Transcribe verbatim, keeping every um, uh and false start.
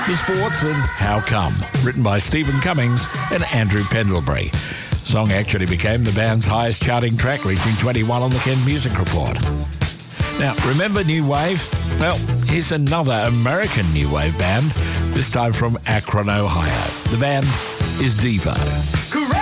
The Sports and How Come, written by Stephen Cummings and Andrew Pendlebury. The song actually became the band's highest charting track, reaching twenty-one on the Ken Music Report. Now, remember New Wave? Well, here's another American New Wave band, this time from Akron, Ohio. The band is Devo.